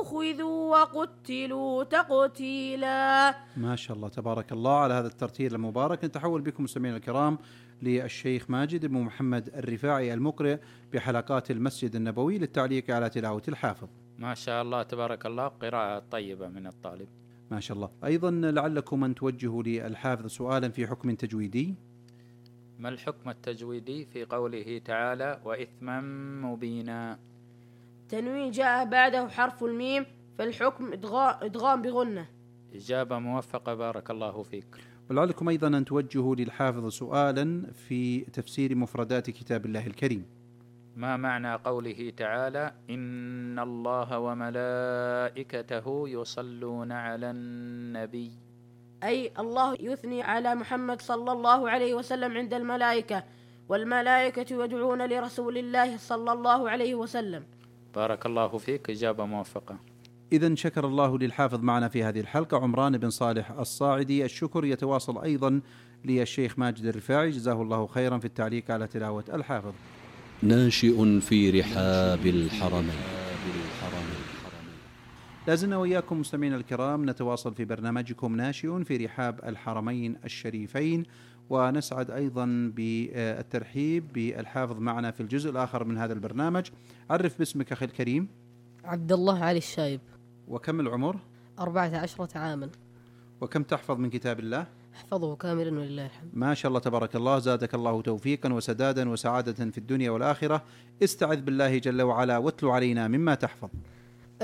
أخذوا وقتلوا تقتيلا. ما شاء الله تبارك الله على هذا الترتيل المبارك. نتحول بكم مستمعينا الكرام للشيخ ماجد بن محمد الرفاعي المقرئ بحلقات المسجد النبوي للتعليق على تلاوة الحافظ. ما شاء الله تبارك الله، قراءة طيبة من الطالب. ما شاء الله. أيضا لعلكم أن توجهوا للحافظ سؤالا في حكم تجويدي. ما الحكم التجويدي في قوله تعالى وإثما مبينا؟ تنوين جاء بعده حرف الميم، فالحكم إدغام بغنة. إجابة موفقة، بارك الله فيك. ولعلكم أيضا أن توجهوا للحافظ سؤالا في تفسير مفردات كتاب الله الكريم. ما معنى قوله تعالى إن الله وملائكته يصلون على النبي؟ أي الله يثني على محمد صلى الله عليه وسلم عند الملائكة، والملائكة يدعون لرسول الله صلى الله عليه وسلم. بارك الله فيك، إجابة موفقة. إذن شكر الله للحافظ معنا في هذه الحلقة عمران بن صالح الصاعدي. الشكر يتواصل أيضا للشيخ ماجد الرفاعي جزاه الله خيرا في التعليق على تلاوة الحافظ. ناشئ في رحاب الحرمين. لازلنا وإياكم مستمعينا الكرام نتواصل في برنامجكم ناشئ في رحاب الحرمين الشريفين، ونسعد أيضا بالترحيب بالحافظ معنا في الجزء الآخر من هذا البرنامج. عرف باسمك أخي الكريم. عبد الله علي الشايب. وكم العمر؟ 14 عاما. وكم تحفظ من كتاب الله؟ احفظه كاملا ولله الحمد. ما شاء الله تبارك الله، زادك الله توفيقا وسدادا وسعادة في الدنيا والآخرة. استعذ بالله جل وعلا واتل علينا مما تحفظ.